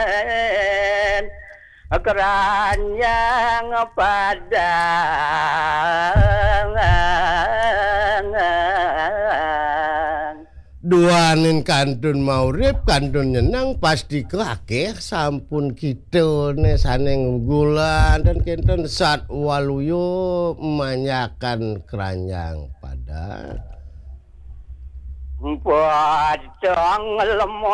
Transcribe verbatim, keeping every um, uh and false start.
keranjang padang Duanin kantun maurip kantun nyenang pasti kakeh sampun kidone saneng gulan dan kinten sat waluyo manyakan keranjang padang pocong lemah